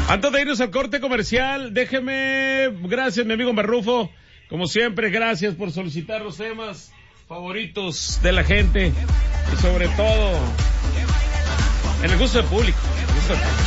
Antes de irnos al corte comercial, déjeme, gracias mi amigo Marrufo, como siempre, gracias por solicitar los temas favoritos de la gente y sobre todo en el gusto del público.